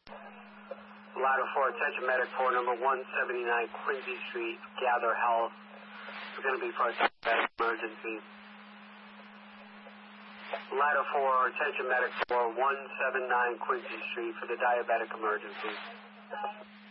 Ladder 4, attention medic for number 179 Quincy Street, Gather Health. It's going to be for a diabetic emergency. Ladder 4, attention medic for 179 Quincy Street for the diabetic emergency.